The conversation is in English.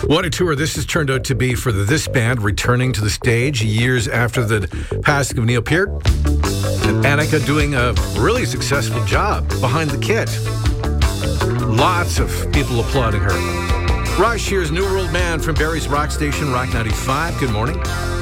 What a tour this has turned out to be for the This Band, returning to the stage years after the passing of Neil Peart. And Annika doing a really successful job behind the kit. Lots of people applauding her. Raj Shear's New World Man from Barrie's Rock Station, Rock 95. Good morning.